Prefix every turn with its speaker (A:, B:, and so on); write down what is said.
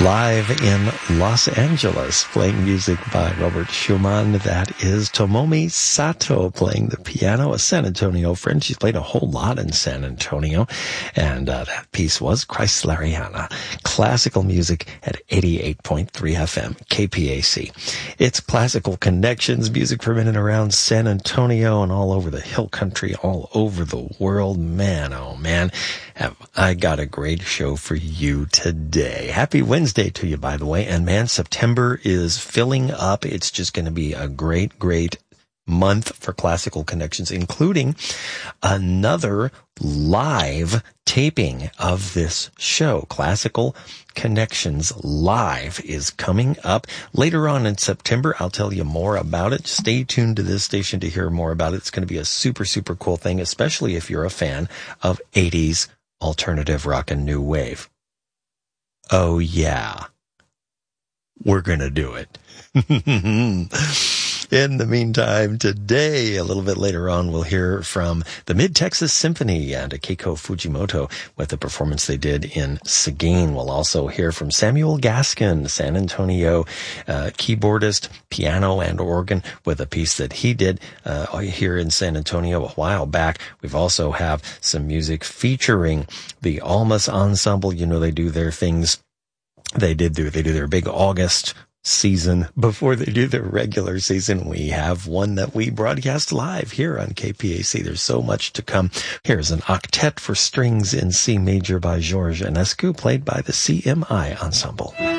A: live in Los Angeles, playing music by Robert Schumann. That is Tomomi Sato playing the piano, a San Antonio friend. She's played a whole lot in San Antonio. And that piece was Chrysleriana, classical music at 88.3 FM, KPAC. It's Classical Connections, music from in and around San Antonio and all over the hill country, all over the world. Man, oh man, have I got a great show for you today. Happy Wednesday to you, by the way. And man, September is filling up. It's just going to be a great, great month for Classical Connections, including another live taping of this show. Classical Connections Live is coming up later on in September. I'll tell you more about it. Stay tuned to this station to hear more about it. It's going to be a super, super cool thing, especially if you're a fan of 80s alternative rock and new wave. Oh yeah, we're going to do it. In the meantime, today, a little bit later on, we'll hear from the Mid-Texas Symphony and Keiko Fujimoto with the performance they did in Seguin. We'll also hear from Samuel Gaskin, San Antonio keyboardist, piano and organ, with a piece that he did here in San Antonio a while back. We've also have some music featuring the Almas Ensemble. You know, they do their things. They do their big August season before they do their regular season. We have one that we broadcast live here on KPAC. There's so much to come. Here's an octet for strings in C major by Georges Enescu, played by the CMI Ensemble.